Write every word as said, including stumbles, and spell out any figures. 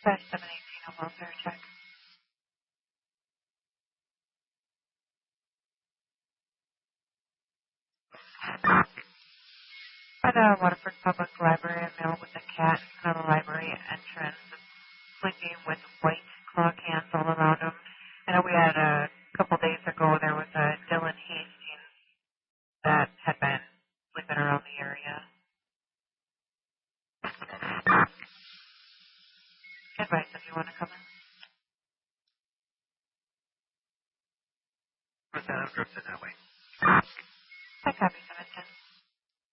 Five seven eighteen, a welfare check. At a Waterford Public Library, a male with a cat on the library entrance, sleeping with white claw cans all around him. I know we had a couple days ago, there was a Dylan Hastings that had been sleeping around the area. Advice if you want to come in. Put that up, drifted that way. I copy seven ten.